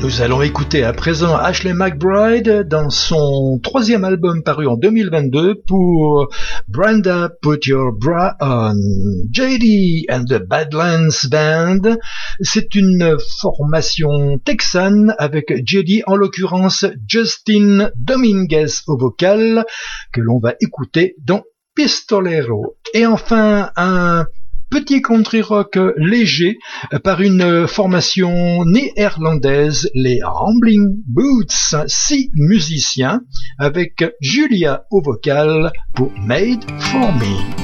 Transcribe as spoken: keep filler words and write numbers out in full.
Nous allons écouter à présent Ashley McBryde dans son troisième album paru en deux mille vingt-deux pour Brenda Put Your Bra On. J D and the Badlands Band, c'est une formation texane avec J D, en l'occurrence Justin Dominguez au vocal, que l'on va écouter dans Pistolero. Et enfin, un petit country rock léger par une formation néerlandaise, les Rambling Boots, six musiciens avec Julia au vocal pour Made for Me.